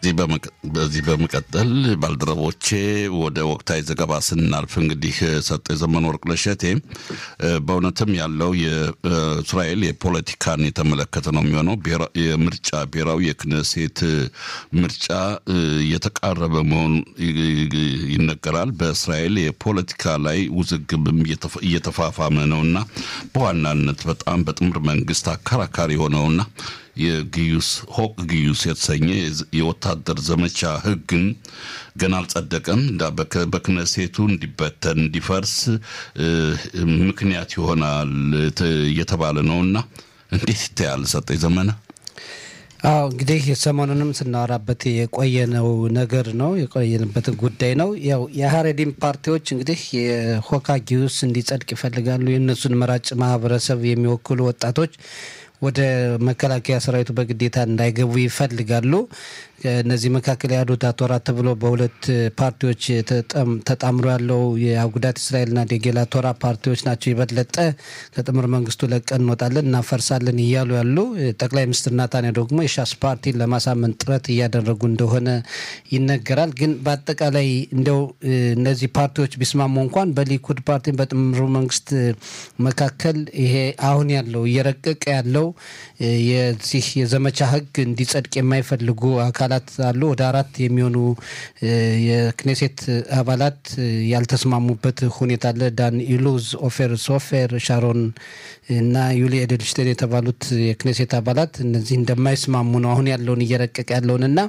በዚህ በመቀጠል ባልደረቦቼ ወደ ወቅታዊ ዘገባ ስናልፍ እንግዲህ ሰጠ ዘመን ወርቅነሸቴ በእውነትም ያለው የእስራኤል የፖለቲካን የተመለከተ ነው የሚሆነው የምርጫ ብሔራዊ የክነሴት ምርጫ እየተቃረበ መሆኑ ይነገራል በእስራኤል የፖለቲካ ላይ ውዝግብም እየተፋፋመ ነውና በዋናነት በጣም በጥምር መንግስት አከራካሪ ሆነውና የጊዩስ የተሰኘ የወታደር ዘመቻ ህግን ገና አልጸደቀም በክነሴቱ እንዲበተን እንዲፈርስ ምክንያት ይሆናል እየተባለ ነውና እንዴት ይታያል ሰጠኝ ዘመነ? እንግዲህ ሰሞኑንም ስናወራበት የቆየነው ነገር ነው የቆየንበት ጉዳይ ነው። ያው የሀሬዲም ፓርቲዎች እንግዲህ የሆካ ጊዩስ እንዲጸድቅ ይፈልጋሉ። የእነሱን መራጭ ማህበረሰብ የሚወክሉ ወጣቶች ወደ መከላከያ ሰራዊቱ በግዴታ እንዳይገቡ ይፈልጋሉ። እነዚህ መካከል ያሉት አቶራ ተብሎ በሁለት ፓርቲዎች ተጣምሮ ያለው የአጉዳት እስራኤልና ዴጌላ ቶራ ፓርቲዎች ናቸው። ይበለጠ ከጥምር መንግስቱ ለቀን እንወጣለን እናፈርሳለን እያሉ ያሉ ጠቅላይ ሚኒስትር ናታንያሁ ደግሞ የሻስ ፓርቲን ለማሳመን ጥረት እያደረጉ እንደሆነ ይነገራል። ግን በአጠቃላይ እንደው እነዚህ ፓርቲዎች ቢስማሙ እንኳን በሊኩድ ፓርቲ በጥምሩ መንግስት መካከል ይሄ አሁን ያለው እየረቀቀ ያለው የዚህ የዘመቻ ህግ እንዲጸድቅ የማይፈልጉ አካላት አሉ። ወደ 4 የሚሆኑ የክኔሴት አባላት ያልተስማሙበት ሁኔታ አለ። ዳን ኢሉዝ፣ ኦፌር ሶፌር፣ ሻሮን እና ዩሊ ኤድልሽቴን የተባሉት የክኔሴት አባላት እነዚህ እንደማይስማሙ ነው አሁን ያለውን እየረቀቀ ያለውንና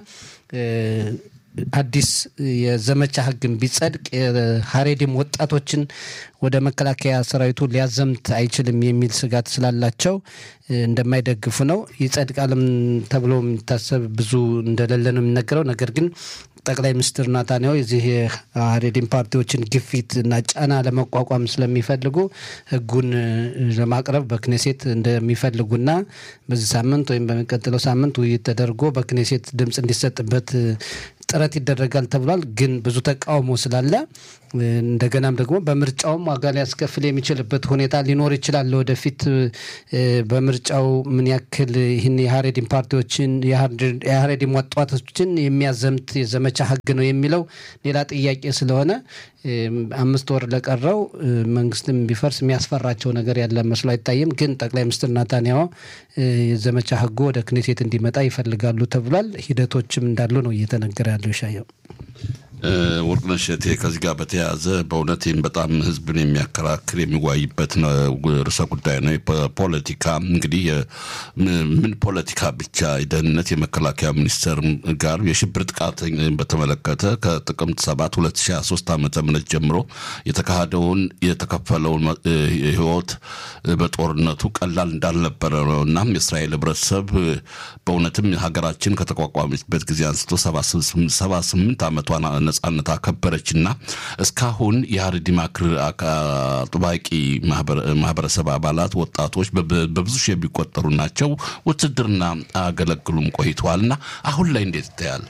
አዲስ የዘመቻ ህግን ቢጸድቅ ሀሬዲም ወጣቶችን ወደ መከላከያ ሰራዊቱ ሊያዘምት አይችልም የሚል ስጋት ስላላቸው እንደማይደግፉ ነው። ይጸድቃልም ተብሎ የሚታሰብ ብዙ እንደሌለ ነው የሚነገረው። ነገር ግን ጠቅላይ ሚኒስትር ናታንያሁ የዚህ ሀሬዲም ፓርቲዎችን ግፊት እና ጫና ለመቋቋም ስለሚፈልጉ ህጉን ለማቅረብ በክኔሴት እንደሚፈልጉና በዚህ ሳምንት ወይም በሚቀጥለው ሳምንት ውይይት ተደርጎ በክኔሴት ድምጽ እንዲሰጥበት ጥረት ይደረጋል ተብሏል። ግን ብዙ ተቃውሞ ስላለ እንደገናም ደግሞ በምርጫውም ዋጋ ሊያስከፍል የሚችልበት ሁኔታ ሊኖር ይችላል። ወደፊት በምርጫው ምን ያክል ይህን የሀሬዲም ፓርቲዎችን የሀሬዲም ወጣቶችን የሚያዘምት የዘመቻ ህግ ነው የሚለው ሌላ ጥያቄ ስለሆነ 5 ወር ለቀረው መንግስትም ቢፈርስ የሚያስፈራቸው ነገር ያለ መስሎ አይታይም። ግን ጠቅላይ ሚኒስትር ናታንያሁ የዘመቻ ህጉ ወደ ክኔሴት እንዲመጣ ይፈልጋሉ ተብሏል። ሂደቶችም እንዳሉ ነው እየተነገረ ያለው ይሻየው ወርቅነሸቴ ከዚህ ጋር በተያያዘ በእውነትም በጣም ህዝብን የሚያከራክር የሚዋይበት ርዕሰ ጉዳይ ነው። ፖለቲካ እንግዲህ ምን ፖለቲካ ብቻ የደህንነት የመከላከያ ሚኒስቴር ጋር የሽብር ጥቃት በተመለከተ ከጥቅምት 7 2023 ዓ.ም ጀምሮ የተከፈለውን ህይወት በጦርነቱ ቀላል እንዳልነበረ ነውና የእስራኤል ህብረተሰብ በእውነትም ሀገራችን ከተቋቋመችበት ጊዜ አንስቶ 78 ዓመቷን ነጻነት አከበረችና እስካሁን የሀሬዲም አጥባቂ ማህበረሰብ አባላት ወጣቶች በብዙ ሺህ የሚቆጠሩ ናቸው ውትድርና አገለግሉም ቆይተዋልና አሁን ላይ እንዴት ይታያል?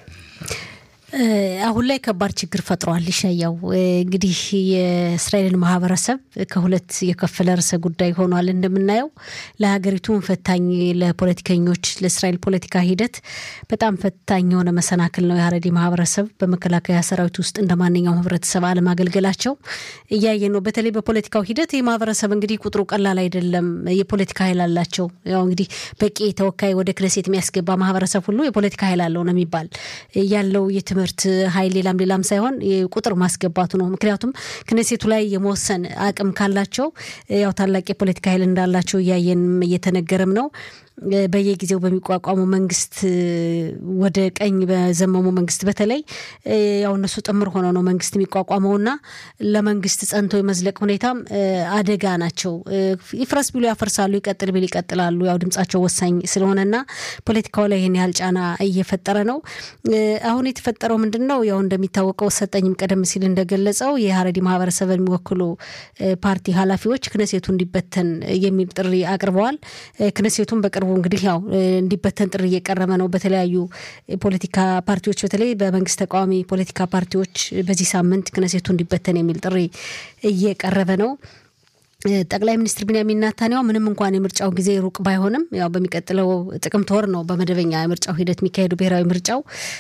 አሁን ላይ ከባድ ችግር ፈጥሯል ይሻያው እንግዲህ የእስራኤልን ማህበረሰብ ከሁለት የከፈለ ርዕሰ ጉዳይ ሆኗል። እንደምናየው ለሀገሪቱ ፈታኝ ለፖለቲከኞች ለእስራኤል ፖለቲካ ሂደት በጣም ፈታኝ የሆነ መሰናክል ነው። የሀሬዲም ማህበረሰብ በመከላከያ ሰራዊት ውስጥ እንደማንኛውም ህብረተሰብ አለማገልገላቸው እያየን ነው። በተለይ በፖለቲካው ሂደት የማህበረሰብ እንግዲህ ቁጥሩ ቀላል አይደለም። የፖለቲካ ኃይል አላቸው። ያው እንግዲህ በቂ ተወካይ ወደ ክኔሴት የሚያስገባ ማህበረሰብ ሁሉ የፖለቲካ ኃይል አለው ነው የሚባል ያለው ትምህርት ኃይል ሌላም ሳይሆን ቁጥር ማስገባቱ ነው። ምክንያቱም ክኔሴቱ ላይ የመወሰን አቅም ካላቸው ያው ታላቅ የፖለቲካ ኃይል እንዳላቸው ያየን እየተነገረም ነው። በየጊዜው በሚቋቋመው መንግስት ወደ ቀኝ በዘመሙ መንግስት በተለይ ያው እነሱ ጥምር ሆኖ ነው መንግስት የሚቋቋመውና ለመንግስት ጸንቶ የመዝለቅ ሁኔታም አደጋ ናቸው። ይፍረስ ቢሉ ያፈርሳሉ፣ ይቀጥል ቢሉ ይቀጥላሉ። ያው ድምጻቸው ወሳኝ ስለሆነና ፖለቲካው ላይ ይሄን ያህል ጫና እየፈጠረ ነው። አሁን የተፈጠረው ምንድነው? ያው እንደሚታወቀው ሰጠኝም ቀደም ሲል እንደገለጸው የሀሬዲም ማህበረሰብ የሚወክሉ ፓርቲ ኃላፊዎች ክኔሴቱ እንዲበተን የሚል ጥሪ አቅርበዋል። ክኔሴቱን በቅርቡ እንግዲህ ያው እንዲበተን ጥሪ እየቀረበ ነው። በተለያዩ ፖለቲካ ፓርቲዎች በተለይ በመንግስት ተቃዋሚ ፖለቲካ ፓርቲዎች በዚህ ሳምንት ክኔሴቱ እንዲበተን የሚል ጥሪ እየቀረበ ነው። ጠቅላይ ሚኒስትር ቢንያሚን ኔታንያሁ ምንም እንኳን የምርጫው ጊዜ ሩቅ ባይሆንም ያው በሚቀጥለው ጥቅምት ወር ነው በመደበኛ የምርጫው ሂደት የሚካሄዱ ብሔራዊ ምርጫው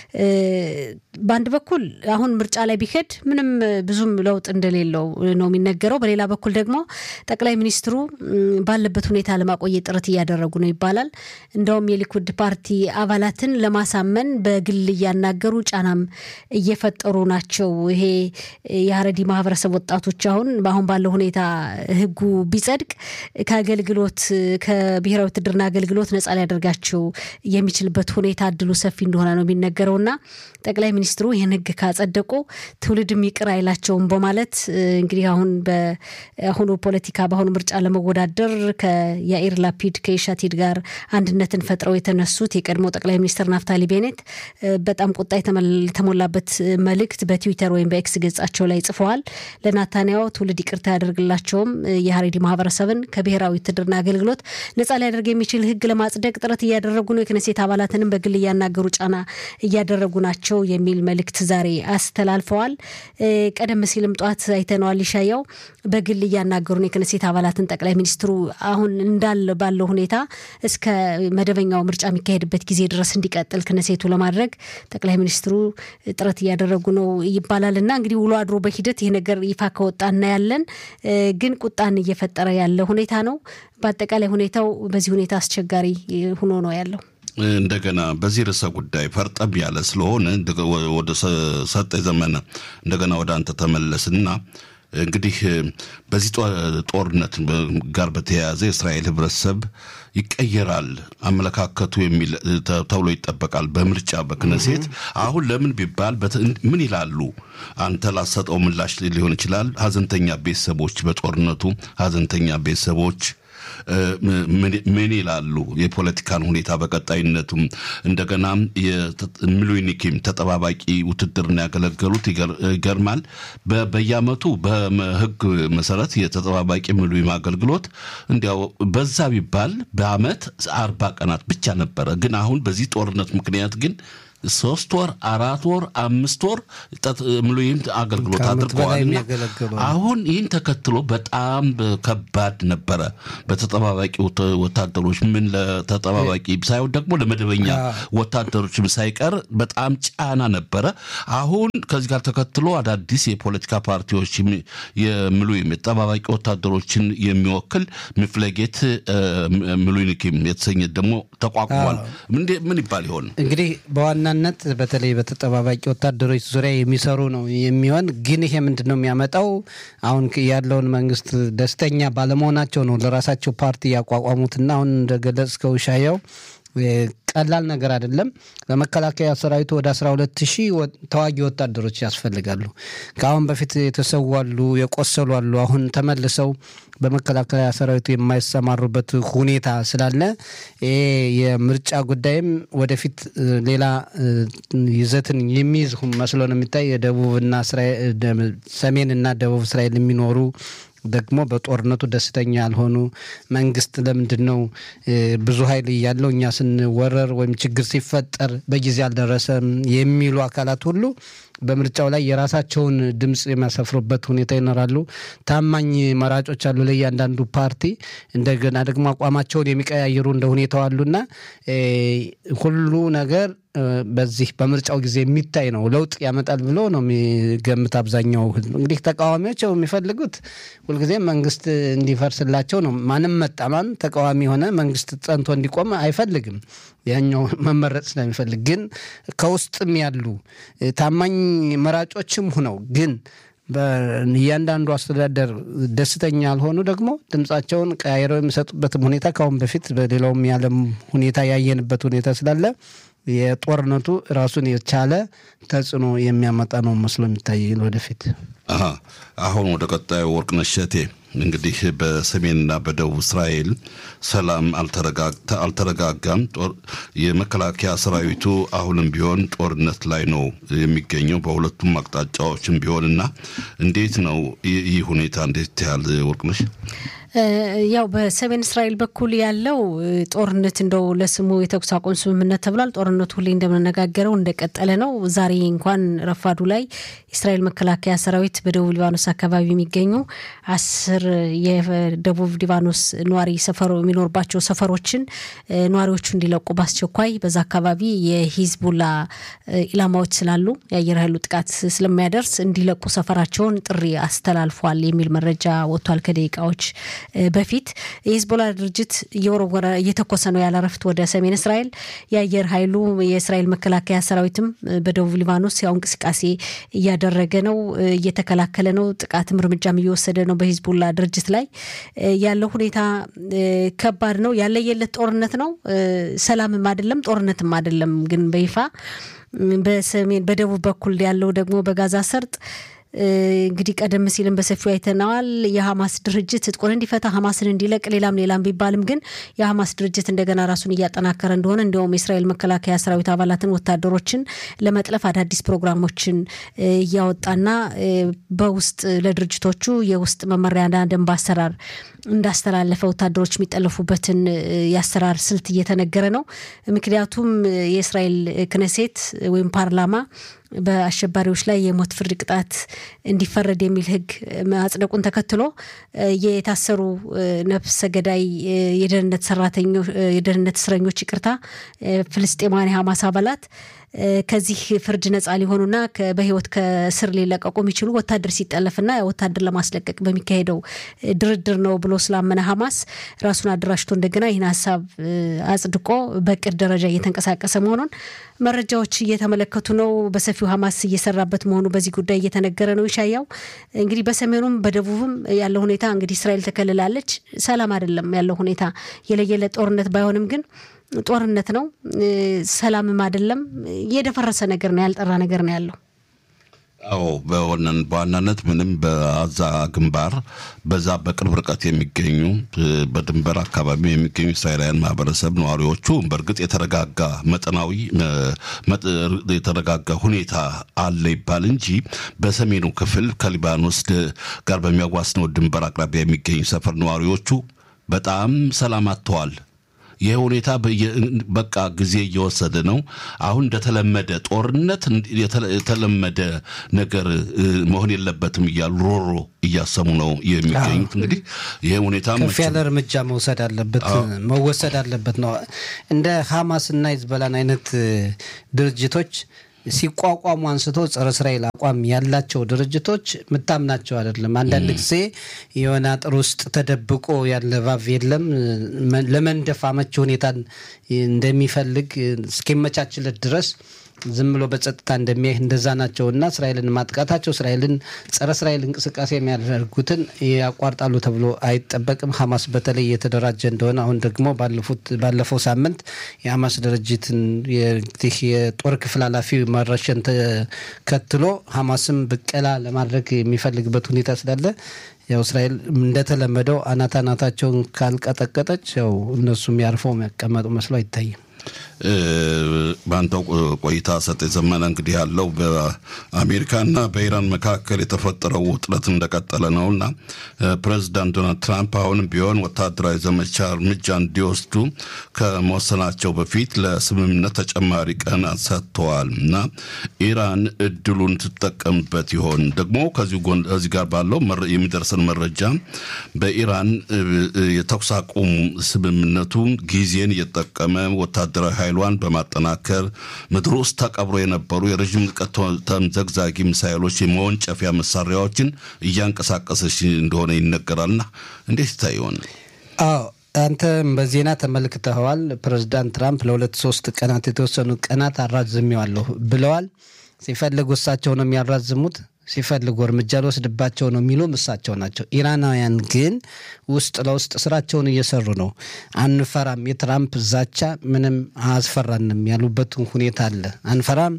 በአንድ በኩል አሁን ምርጫ ላይ ቢሄድ ምንም ብዙም ለውጥ እንደሌለው ነው የሚነገረው በሌላ በኩል ደግሞ ጠቅላይ ሚኒስትሩ ባለበት ሁኔታ ለማቆየት ጥረት እያደረጉ ነው ይባላል እንደውም የሊኩድ ፓርቲ አባላትን ለማሳመን በግል ያናገሩ ጫናም እየፈጠሩ ናቸው ይሄ የሀረዲ ማህበረሰብ ወጣቶች አሁን ባለው ሁኔታ ህጉ ቢጸድቅ ከአገልግሎት ከብሔራዊ ውትድርና አገልግሎት ነፃ ሊያደርጋቸው የሚችልበት ሁኔታ እድሉ ሰፊ እንደሆነ ነው የሚነገረውና ጠቅላይ ሚኒስትሩ ይሄን ህግ ካጸደቁ ትውልድም ይቅር አይላቸውም በማለት እንግዲህ አሁን ፖለቲካ በአሁኑ ምርጫ ለመወዳደር ከያኢር ላፒድ ከኢሻቲድ ጋር አንድነትን ፈጥረው የተነሱት የቀድሞ ጠቅላይ ሚኒስትር ናፍታሊ ቤኔት በጣም ቁጣ የተሞላበት መልእክት በትዊተር ወይም በኤክስ ገጻቸው ላይ ጽፈዋል ለናታንያሁ ትውልድ ይቅርታ ያደርግላቸውም የሀሬዲ ማህበረሰብን ከብሔራዊ ውትድርና አገልግሎት ነፃ ሊያደርግ የሚችል ህግ ለማጽደቅ ጥረት እያደረጉ ነው የክነሴት አባላትንም በግል ያናገሩ ጫና እያደረጉ ናቸው የሚል መልእክት ዛሬ አስተላልፈዋል ቀደም ሲልም ጧት አይተናል ይሻያው በግል ያናገሩ ነው የክነሴት አባላትን ጠቅላይ ሚኒስትሩ አሁን እንዳለ ባለው ሁኔታ እስከ መደበኛው ምርጫ የሚካሄድበት ጊዜ ድረስ እንዲቀጥል ክነሴቱ ለማድረግ ጠቅላይ ሚኒስትሩ ጥረት እያደረጉ ነው ይባላልና እንግዲህ ውሎ አድሮ በሂደት ይሄ ነገር ይፋ ከወጣና ያለን ግን ቁጣን እየፈጠረ ያለ ሁኔታ ነው በአጠቃላይ ሁኔታው በዚህ ሁኔታ አስቸጋሪ ሆኖ ነው ያለው እንደገና በዚህ ርዕሰ ጉዳይ ፈርጠም ያለ ስለሆነ ወደ ሰጠ ዘመነ እንደገና ወደ አንተ ተመለስና እንግዲህ በዚህ ጦርነት ጋር በተያያዘ እስራኤል ህብረተሰብ ይቀየራል አመለካከቱ የሚል ተብሎ ይጠበቃል በምርጫ በክነሴት አሁን ለምን ቢባል ምን ይላሉ አንተ ላሰጠው ምላሽ ሊሆን ይችላል ሀዘንተኛ ቤተሰቦች በጦርነቱ ሀዘንተኛ ቤተሰቦች ምን ይላሉ የፖለቲካን ሁኔታ በቀጣይነቱም እንደገና የሚሉኒኪም ተጠባባቂ ውትድርና ያገለገሉት ይገርማል በየአመቱ በህግ መሰረት የተጠባባቂ ሚሉኒም አገልግሎት እንዲያው በዛ ቢባል በአመት 40 ቀናት ብቻ ነበር ግን አሁን በዚህ ጦርነት ምክንያት ግን 3 ወር 4 ወር 5 ወር ሙሉይም አገልግሎት አድርገዋል አሁን ይህን ተከትሎ በጣም ከባድ ነበር በተጠባባቂ ወታደሮች ምን ለተጠባባቂ ሳይው ደግሞ ለመደበኛ ወታደሮችም ሳይቀር በጣም ጫና ነበር አሁን ከዚህ ጋር ተከትሎ አዳዲስ የፖለቲካ ፓርቲዎች የሙሉይም ተጠባባቂ ወታደሮችን የሚወክል ምፍለጌት ሙሉይኒኪም የተሰኘ ደግሞ ተቋቁሟል ምን ይባል ይሆን እንግዲህ በዋና ነት በተለይ በተጠባባቂ ወታደሮች ዙሪያ የሚሰሩ ነው የሚሆን ግን ይሄ ምንድነው የሚያመጣው አሁን ያለውን መንግስት ደስተኛ ባለመሆናቸው ነው ለራሳቸው ፓርቲ ያቋቋሙትና አሁን እንደገለጽከው ሻያው ቀላል ነገር አይደለም ለመከላከያ ሰራዊቱ ወደ 12000 ተዋጊ ወታደሮች ያስፈልጋሉ ካሁን በፊት የተሰዋሉ የቆሰሉ አሉ አሁን ተመልሰው በመከላከያ ሰራዊቱ የማይሰማሩበት ሁኔታ ስላለ የምርጫ ጉዳይም ወደፊት ሌላ ይዘትን የሚይዝ መስሎ ነው የሚታይ የደቡብና ሰሜንና ደቡብ እስራኤል የሚኖሩ ደግሞ በጦርነቱ ደስተኛ ያልሆኑ መንግስት ለምንድነው ብዙ ኃይል ያለው እኛ ስንወረር ወይም ችግር ሲፈጠር በጊዜ አልደረሰም የሚሉ አካላት ሁሉ በምርጫው ላይ የራሳቸውን ድምጽ የሚያሰፍሩበት ሁኔታ ይኖራሉ ታማኝ መራጮች አሉ ለእያንዳንዱ ፓርቲ እንደገና ደግሞ አቋማቸውን የሚቀያየሩ እንደ ሁኔታው አሉና ሁሉ ነገር በዚህ በምርጫው ጊዜ የሚታይ ነው ለውጥ ያመጣል ብሎ ነው የሚገምት አብዛኛው እንግዲህ ተቃዋሚዎች የሚፈልጉት ሁልጊዜ መንግስት እንዲፈርስላቸው ነው ማንም መጣማን ተቃዋሚ ሆነ መንግስት ጸንቶ እንዲቆም አይፈልግም ያኛው መመረጥ ስለሚፈልግ ግን ከውስጥም ያሉ ታማኝ መራጮችም ሆነው ግን በእያንዳንዱ አስተዳደር ደስተኛ ያልሆኑ ደግሞ ድምጻቸውን ቀያይረው የሚሰጡበት ሁኔታ ካሁን በፊት በሌላውም ያለም ሁኔታ ያየንበት ሁኔታ ስላለ የጦርነቱ ራሱን የቻለ ተጽዕኖ የሚያመጣ ነው መስሎ የሚታይ ወደፊት አሁን ወደ ቀጣዩ ወርቅነሸቴ እንግዲህ በሰሜንና በደቡብ እስራኤል ሰላም አልተረጋጋም የመከላከያ ሰራዊቱ አሁንም ቢሆን ጦርነት ላይ ነው የሚገኘው በሁለቱም አቅጣጫዎችም ቢሆንና እንዴት ነው ይህ ሁኔታ እንዴት ያለ ወርቅነሽ ያው በሰሜን እስራኤል በኩል ያለው ጦርነት እንደው ለስሙ የተኩስ አቁም ስምምነት ተብሏል። ጦርነቱ ሁሌ እንደምንነጋገረው እንደቀጠለ ነው። ዛሬ እንኳን ረፋዱ ላይ እስራኤል መከላከያ ሰራዊት በደቡብ ሊባኖስ አካባቢ የሚገኙ 10 የደቡብ ሊባኖስ ነዋሪ ሰፈሮ የሚኖርባቸው ሰፈሮችን ነዋሪዎቹ እንዲለቁ ባስቸኳይ በዛ አካባቢ የሂዝቡላ ኢላማዎች ስላሉ የአየር ኃይሉ ጥቃት ስለሚያደርስ እንዲለቁ ሰፈራቸውን ጥሪ አስተላልፏል የሚል መረጃ ወጥቷል ከደቂቃዎች በፊት። የሂዝቦላ ድርጅት የወረወረ እየተኮሰ ነው ያላረፍት ወደ ሰሜን እስራኤል። የአየር ኃይሉ የእስራኤል መከላከያ ሰራዊትም በደቡብ ሊባኖስ ያው እንቅስቃሴ እያደረገ ነው፣ እየተከላከለ ነው፣ ጥቃትም እርምጃም እየወሰደ ነው በሂዝቦላ ድርጅት ላይ። ያለው ሁኔታ ከባድ ነው። ያለየለት ጦርነት ነው። ሰላምም አይደለም ጦርነትም አይደለም። ግን በይፋ በሰሜን በደቡብ በኩል ያለው ደግሞ በጋዛ ሰርጥ እንግዲህ ቀደም ሲልም በሰፊው አይተናል። የሐማስ ድርጅት ትጥቁን እንዲፈታ ሐማስን እንዲለቅ ሌላም ቢባልም ግን የሐማስ ድርጅት እንደገና ራሱን እያጠናከረ እንደሆነ እንደውም የእስራኤል መከላከያ ሰራዊት አባላትን ወታደሮችን ለመጥለፍ አዳዲስ ፕሮግራሞችን እያወጣና በውስጥ ለድርጅቶቹ የውስጥ መመሪያና ደንብ አሰራር እንዳስተላለፈ ወታደሮች የሚጠለፉበትን ያሰራር ስልት እየተነገረ ነው። ምክንያቱም የእስራኤል ክነሴት ወይም ፓርላማ በአሸባሪዎች ላይ የሞት ፍርድ ቅጣት እንዲፈረድ የሚል ህግ ማጽደቁን ተከትሎ የታሰሩ ነፍሰ ገዳይ የደህንነት እስረኞች ፍልስጤማውያን ሐማስ አባላት ከዚህ ፍርድ ነፃ ሊሆኑና በህይወት ከስር ሊለቀቁ የሚችሉ ወታደር ሲጠለፍና ወታደር ለማስለቀቅ በሚካሄደው ድርድር ነው ብሎ ስላመነ ሐማስ ራሱን አደራጅቶ እንደገና ይህን ሐሳብ አጽድቆ በቅድ ደረጃ እየተንቀሳቀሰ መሆኑን መረጃዎች እየተመለከቱ ነው። በሰፊው ሐማስ እየሰራበት መሆኑ በዚህ ጉዳይ እየተነገረ ነው። ይሻያው እንግዲህ በሰሜኑም በደቡብም ያለው ሁኔታ እንግዲህ እስራኤል ተከልላለች። ሰላም አይደለም ያለው ሁኔታ። የለየለ ጦርነት ባይሆንም ግን ጦርነት ነው። ሰላምም አይደለም። የደፈረሰ ነገር ነው፣ ያልጠራ ነገር ነው ያለው። አዎ በዋናነት ምንም በአዛ ግንባር በዛ በቅርብ ርቀት የሚገኙ በድንበር አካባቢ የሚገኙ እስራኤላውያን ማህበረሰብ ነዋሪዎቹ በእርግጥ የተረጋጋ መጠናዊ የተረጋጋ ሁኔታ አለ ይባል እንጂ በሰሜኑ ክፍል ከሊባኖስ ጋር በሚያዋስነው ድንበር አቅራቢያ የሚገኙ ሰፈር ነዋሪዎቹ በጣም ሰላም አጥተዋል። ይሄ ሁኔታ በቃ ጊዜ እየወሰደ ነው። አሁን እንደተለመደ ጦርነት የተለመደ ነገር መሆን የለበትም እያሉ ሮሮ እያሰሙ ነው የሚገኙት። እንግዲህ ይሄ ሁኔታ ከፍ ያለ እርምጃ መወሰድ አለበት ነው። እንደ ሐማስና ሂዝቦላን አይነት ድርጅቶች ሲቋቋሙ አንስቶ ጸረ እስራኤል አቋም ያላቸው ድርጅቶች ምታምናቸው አይደለም። አንዳንድ ጊዜ የሆነ አጥር ውስጥ ተደብቆ ያለ ባቭ የለም ለመንደፍ አመቺ ሁኔታን እንደሚፈልግ እስኪመቻችለት ድረስ ዝም ብሎ በጸጥታ እንደሚያይ እንደዛ ናቸውና እስራኤልን ማጥቃታቸው እስራኤልን ጸረ እስራኤል እንቅስቃሴ የሚያደርጉትን ያቋርጣሉ ተብሎ አይጠበቅም። ሐማስ በተለይ የተደራጀ እንደሆነ አሁን ደግሞ ባለፈው ሳምንት የሐማስ ድርጅትን የጦር ክፍል ኃላፊ መረሸን ተከትሎ ሐማስም ብቀላ ለማድረግ የሚፈልግበት ሁኔታ ስላለ ያው እስራኤል እንደተለመደው አናታቸውን ካልቀጠቀጠች ያው እነሱም ያርፈው መቀመጡ መስሎ አይታይም። ባንተው ቆይታ ሰጠ ዘመነ እንግዲህ ያለው በአሜሪካና በኢራን መካከል የተፈጠረው ውጥረት እንደቀጠለ ነውና ፕሬዝዳንት ዶናልድ ትራምፕ አሁንም ቢሆን ወታደራዊ ዘመቻ እርምጃ እንዲወስዱ ከመወሰናቸው በፊት ለስምምነት ተጨማሪ ቀናት ሰጥተዋልና ኢራን እድሉን ትጠቀምበት ይሆን? ደግሞ ከዚህ ጋር ባለው የሚደርሰን መረጃ በኢራን የተኩስ አቁም ስምምነቱ ጊዜን እየተጠቀመ ወታደራዊ ኃይሏን በማጠናከር ምድር ውስጥ ተቀብሮ የነበሩ የረጅም ርቀት ተምዘግዛጊ ሚሳኤሎች የመወንጨፊያ መሳሪያዎችን እያንቀሳቀሰች እንደሆነ ይነገራልና እንዴት ይታየውን? አንተ በዜና ተመልክተዋል። ፕሬዝዳንት ትራምፕ ለ2-3 ቀናት የተወሰኑ ቀናት አራዝሜዋለሁ ብለዋል። ሲፈልጉ እሳቸው ነው የሚያራዝሙት፣ ሲፈልጉ እርምጃ ወስድባቸው ነው የሚሉ እሳቸው ናቸው። ኢራናውያን ግን ውስጥ ለውስጥ ስራቸውን እየሰሩ ነው። አንፈራም፣ የትራምፕ ዛቻ ምንም አያስፈራንም ያሉበት ሁኔታ አለ። አንፈራም፣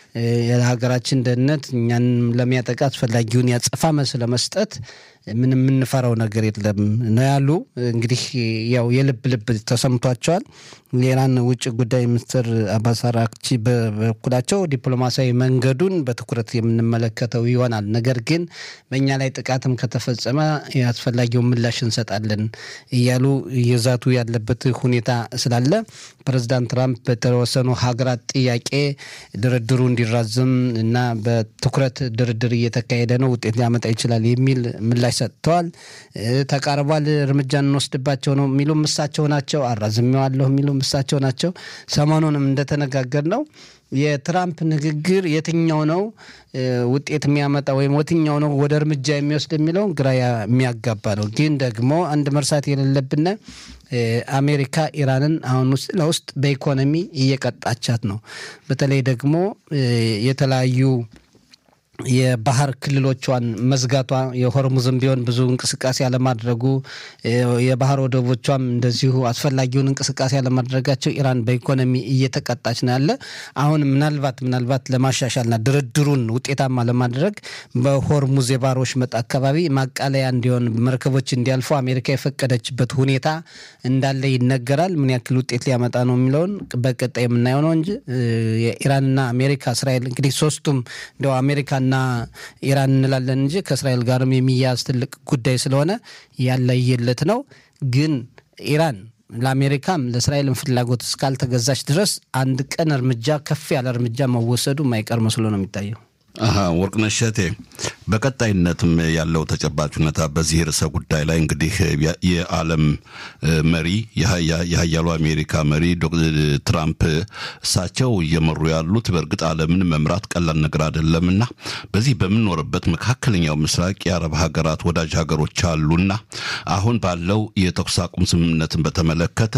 የሀገራችን ደህንነት እኛን ለሚያጠቃ አስፈላጊውን ያጸፋ መልስ ለመስጠት ምን የምንፈራው ነገር የለም ነው ያሉ። እንግዲህ ያው የልብ ልብ ተሰምቷቸዋል። የኢራን ውጭ ጉዳይ ሚኒስትር አባስ አራግቺ በበኩላቸው ዲፕሎማሲያዊ መንገዱን በትኩረት የምንመለከተው ይሆናል፣ ነገር ግን በእኛ ላይ ጥቃትም ከተፈጸመ አስፈላጊውን ምላሽ እንሰጣለን እያሉ እየዛቱ ያለበት ሁኔታ ስላለ ፕሬዚዳንት ትራምፕ በተወሰኑ ሀገራት ጥያቄ ድርድሩ እንዲራዘም እና በትኩረት ድርድር እየተካሄደ ነው፣ ውጤት ሊያመጣ ይችላል የሚል ምላሽ ሰጥተዋል። ተቃርቧል፣ እርምጃ እንወስድባቸው ነው የሚሉ እሳቸው ናቸው። አራዝሜዋለሁ የሚሉ እሳቸው ናቸው። ሰሞኑንም እንደተነጋገር ነው የትራምፕ ንግግር የትኛው ነው ውጤት የሚያመጣ ወይም የትኛው ነው ወደ እርምጃ የሚወስድ የሚለው ግራ የሚያጋባ ነው። ግን ደግሞ አንድ መርሳት የሌለብን አሜሪካ ኢራንን አሁን ውስጥ ለውስጥ በኢኮኖሚ እየቀጣቻት ነው። በተለይ ደግሞ የተለያዩ የባህር ክልሎቿን መዝጋቷ፣ የሆርሙዝም ቢሆን ብዙ እንቅስቃሴ ያለማድረጉ፣ የባህር ወደቦቿም እንደዚሁ አስፈላጊውን እንቅስቃሴ ያለማድረጋቸው ኢራን በኢኮኖሚ እየተቀጣች ነው ያለ። አሁን ምናልባት ለማሻሻልና ድርድሩን ውጤታማ ለማድረግ በሆርሙዝ የባህር ወሽመጥ አካባቢ ማቃለያ እንዲሆን መርከቦች እንዲያልፉ አሜሪካ የፈቀደችበት ሁኔታ እንዳለ ይነገራል። ምን ያክል ውጤት ሊያመጣ ነው የሚለውን በቀጣይ የምናየው ነው እንጂ የኢራንና አሜሪካ እስራኤል እንግዲህ ሶስቱም እንደው አሜሪካ እና ኢራን እንላለን እንጂ ከእስራኤል ጋርም የሚያዝ ትልቅ ጉዳይ ስለሆነ ያለየለት ነው። ግን ኢራን ለአሜሪካም ለእስራኤልም ፍላጎት እስካልተገዛች ድረስ አንድ ቀን እርምጃ ከፍ ያለ እርምጃ መወሰዱ የማይቀር መስሎ ነው የሚታየው። ወርቅነሽ እሸቴ፣ በቀጣይነትም ያለው ተጨባጭ ሁኔታ በዚህ ርዕሰ ጉዳይ ላይ እንግዲህ የዓለም መሪ የሀያሉ አሜሪካ መሪ ትራምፕ እሳቸው እየመሩ ያሉት በእርግጥ ዓለምን መምራት ቀላል ነገር አይደለምና በዚህ በምንኖርበት መካከለኛው ምስራቅ የአረብ ሀገራት ወዳጅ ሀገሮች አሉና አሁን ባለው የተኩስ አቁም ስምምነትን በተመለከተ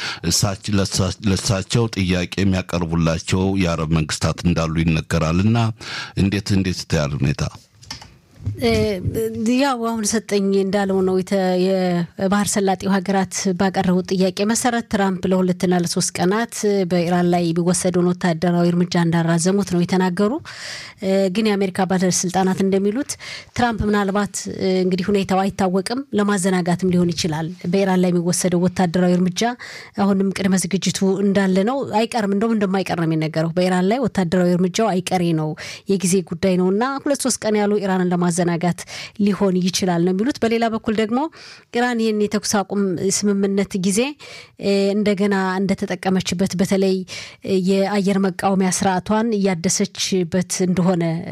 ለእሳቸው ጥያቄ የሚያቀርቡላቸው የአረብ መንግስታት እንዳሉ ይነገራልና እንዴት ታያል ሁኔታ? ያው አሁን ሰጠኝ እንዳለው ነው የባህር ሰላጤው ሀገራት ባቀረቡት ጥያቄ መሰረት ትራምፕ ለሁለትና ለሶስት ቀናት በኢራን ላይ የሚወሰደውን ወታደራዊ እርምጃ እንዳራዘሙት ነው የተናገሩ። ግን የአሜሪካ ባለስልጣናት እንደሚሉት ትራምፕ ምናልባት እንግዲህ ሁኔታው አይታወቅም ለማዘናጋትም ሊሆን ይችላል በኢራን ላይ የሚወሰደው ወታደራዊ እርምጃ አሁንም ቅድመ ዝግጅቱ እንዳለ ነው። አይቀርም እንደማይቀር ነው የሚነገረው። በኢራን ላይ ወታደራዊ እርምጃው አይቀሬ ነው፣ የጊዜ ጉዳይ ነውና 2-3 ቀን ያሉ ኢራንን ለማዘናጋት ሊሆን ይችላል ነው የሚሉት። በሌላ በኩል ደግሞ ኢራን ይህን የተኩስ አቁም ስምምነት ጊዜ እንደገና እንደተጠቀመችበት በተለይ የአየር መቃወሚያ ስርዓቷን እያደሰችበት እንደሆነ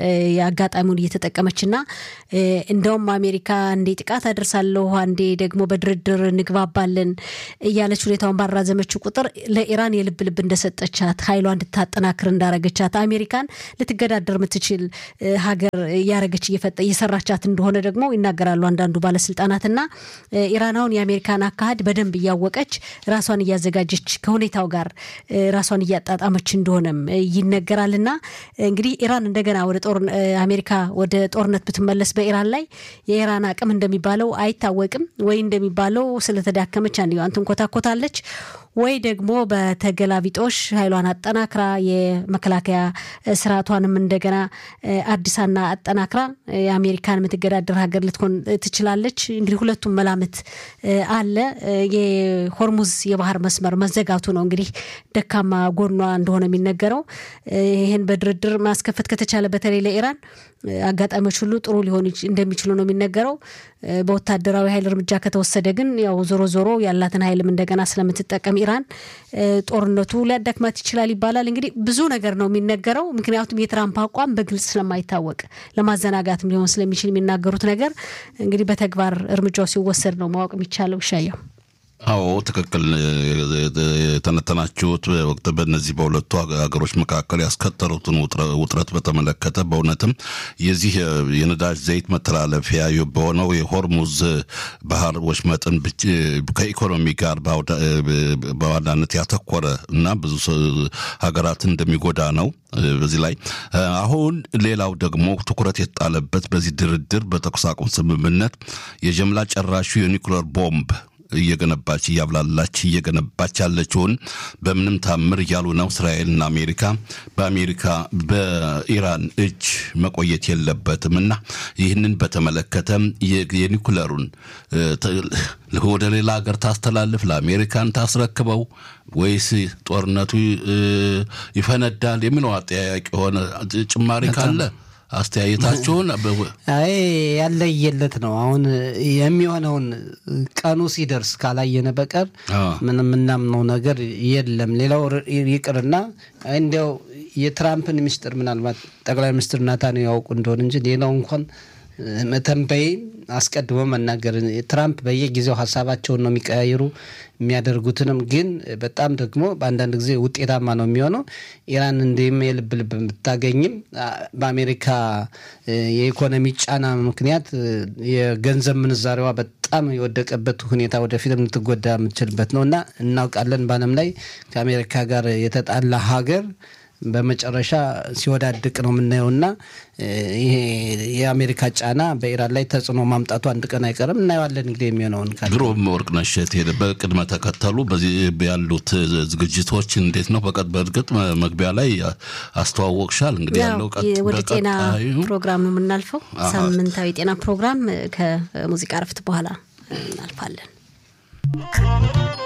አጋጣሚውን እየተጠቀመችና እንደውም አሜሪካ አንዴ ጥቃት አደርሳለሁ አንዴ ደግሞ በድርድር እንግባባለን እያለች ሁኔታውን ባራዘመችው ቁጥር ለኢራን የልብ ልብ እንደሰጠቻት ኃይሏን እንድታጠናክር እንዳረገቻት አሜሪካን ልትገዳደር የምትችል ሀገር ያረገች እየሰራቻት እንደሆነ ደግሞ ይናገራሉ አንዳንዱ ባለስልጣናትና ኢራናውን የአሜሪካን አካሄድ በደንብ እያወቀች ራሷን እያዘጋጀች ከሁኔታው ጋር ራሷን እያጣጣመች እንደሆነም ይነገራልና እንግዲህ ኢራን እንደገና አሜሪካ ወደ ጦርነት ብትመለስ በኢራን ላይ የኢራን አቅም እንደሚባለው አይታወቅም ወይ እንደሚባለው ስለተዳከመች አንዲዋን ትንኮታኮታለች ወይ ደግሞ በተገላቢጦሽ ኃይሏን አጠናክራ የመከላከያ ስርዓቷንም እንደገና አዲሳና አጠናክራ የአሜሪካን የምትገዳደር ሀገር ልትሆን ትችላለች። እንግዲህ ሁለቱም መላምት አለ። የሆርሙዝ የባህር መስመር መዘጋቱ ነው እንግዲህ ደካማ ጎኗ እንደሆነ የሚነገረው። ይሄን በድርድር ማስከፈት ከተቻለ በተለይ ለኢራን አጋጣሚዎች ሁሉ ጥሩ ሊሆን እንደሚችሉ ነው የሚነገረው። በወታደራዊ ኃይል እርምጃ ከተወሰደ ግን ያው ዞሮ ያላትን ኃይልም እንደገና ስለምትጠቀም ኢራን ጦርነቱ ሊያዳክማት ይችላል ይባላል። እንግዲህ ብዙ ነገር ነው የሚነገረው። ምክንያቱም የትራምፕ አቋም በግልጽ ስለማይታወቅ ለማዘናጋትም ሊሆን ስለሚችል የሚናገሩት ነገር እንግዲህ በተግባር እርምጃው ሲወሰድ ነው ማወቅ የሚቻለው። ሻየው አዎ ትክክል ተነተናችሁት። ወቅት በእነዚህ በሁለቱ ሀገሮች መካከል ያስከተሉትን ውጥረት በተመለከተ በእውነትም የዚህ የነዳጅ ዘይት መተላለፊያ በሆነው የሆርሙዝ ባህር ወሽመጥን ከኢኮኖሚ ጋር በዋናነት ያተኮረ እና ብዙ ሀገራት እንደሚጎዳ ነው። በዚህ ላይ አሁን ሌላው ደግሞ ትኩረት የተጣለበት በዚህ ድርድር በተኩስ አቁም ስምምነት የጀምላ ጨራሹ የኒውክሌር ቦምብ እየገነባች ያብላላች እየገነባች ያለችውን በምንም ታምር ያሉ ነው እስራኤልና አሜሪካ በኢራን እጅ መቆየት የለበትምና ይህንን በተመለከተ የኒኩለሩን ወደ ሌላ ሀገር ታስተላልፍ ለአሜሪካን ታስረክበው ወይስ ጦርነቱ ይፈነዳል የሚለው አጠያያቂ ሆነ ጭማሪ ካለ አስተያየታቸውን ያለየለት ነው አሁን የሚሆነውን ቀኑ ሲደርስ ካላየነ በቀር ምንም እናምነው ነገር የለም ሌላው ይቅርና እንደው የትራምፕን ሚስጥር ምናልባት ጠቅላይ ሚኒስትር ናታንያሁ ያውቁ እንደሆነ እንጂ ሌላው እንኳን መተንበይ አስቀድሞ መናገር ትራምፕ በየጊዜው ሐሳባቸውን ነው የሚቀያየሩ የሚያደርጉትንም ግን በጣም ደግሞ በአንዳንድ ጊዜ ውጤታማ ነው የሚሆነው ኢራን እንደየልብ ብታገኝም በአሜሪካ የኢኮኖሚ ጫና ምክንያት የገንዘብ ምንዛሬዋ በጣም የወደቀበት ሁኔታ ወደፊት ልትጎዳ የምትችልበት ነውና እናውቃለን በዓለም ላይ ከአሜሪካ ጋር የተጣላ ሀገር በመጨረሻ ሲወዳድቅ ነው የምናየውና ይሄ የአሜሪካ ጫና በኢራን ላይ ተጽዕኖ ማምጣቱ አንድ ቀን አይቀርም እናየዋለን እንግዲህ የሚሆነውን ካለ ግሩም ወርቅነሽ በቅድመ ተከተሉ በዚህ ያሉት ዝግጅቶች እንዴት ነው በእርግጥ መግቢያ ላይ አስተዋወቅሻል እንግዲህ ያለው ወደ ጤና ፕሮግራም ነው የምናልፈው ሳምንታዊ ጤና ፕሮግራም ከሙዚቃ ረፍት በኋላ እናልፋለን